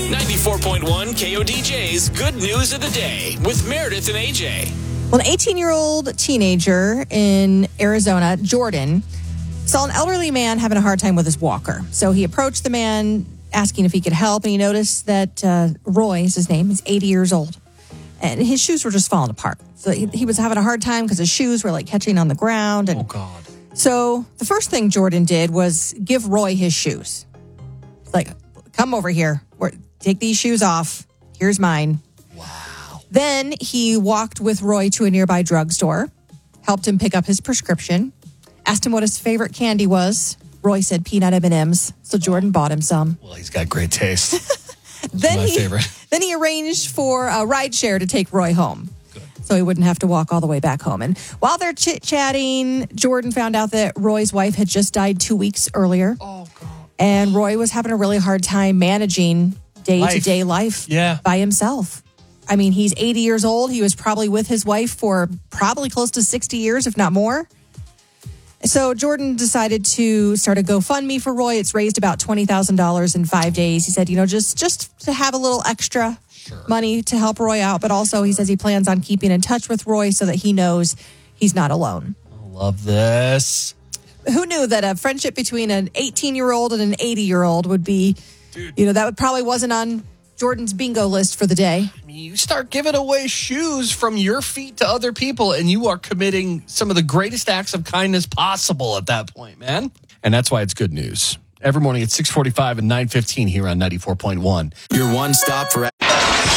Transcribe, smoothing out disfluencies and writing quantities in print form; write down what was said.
94.1 KODJ's Good News of the Day with Meredith and AJ. Well, an 18-year-old teenager in Arizona, Jordan, saw an elderly man having a hard time with his walker. So he approached the man asking if he could help, and he noticed that Roy is his name. He's 80 years old, and his shoes were just falling apart. So he was having a hard time because his shoes were like catching on the ground. And Oh, God. so the first thing Jordan did was give Roy his shoes. Like, come over here. Take these shoes off. Here's mine. Wow. Then he walked with Roy to a nearby drugstore, helped him pick up his prescription, asked him what his favorite candy was. Roy said peanut M&Ms, so Jordan bought him some. Well, he's got great taste. Then my favorite. Then he arranged for a ride share to take Roy home. Good. So he wouldn't have to walk all the way back home. And while they're chit-chatting, Jordan found out that Roy's wife had just died 2 weeks earlier. Oh, God. And Roy was having a really hard time managing day-to-day life by himself. I mean, he's 80 years old. He was probably with his wife for probably close to 60 years, if not more. So Jordan decided to start a GoFundMe for Roy. It's raised about $20,000 in 5 days. He said, just to have a little extra money to help Roy out. But also, he says he plans on keeping in touch with Roy so that he knows he's not alone. I love this. Who knew that a friendship between an 18-year-old and an 80-year-old would be, that probably wasn't on Jordan's bingo list for the day. I mean, you start giving away shoes from your feet to other people, and you are committing some of the greatest acts of kindness possible at that point, man. And that's why it's good news. Every morning at 6:45 and 9:15 here on 94.1. Your one stop for